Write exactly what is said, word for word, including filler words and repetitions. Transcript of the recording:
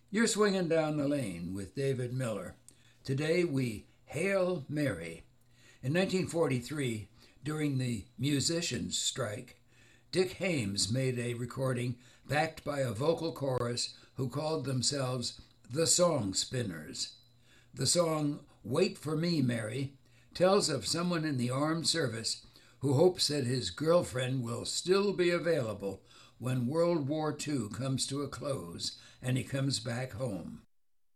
You're swinging down the lane with David Miller. Today we hail Mary. In nineteen forty-three, during the musicians' strike, Dick Haymes made a recording backed by a vocal chorus who called themselves the Song Spinners. The song Wait for Me, Mary tells of someone in the armed service who hopes that his girlfriend will still be available when World War Two comes to a close and he comes back home.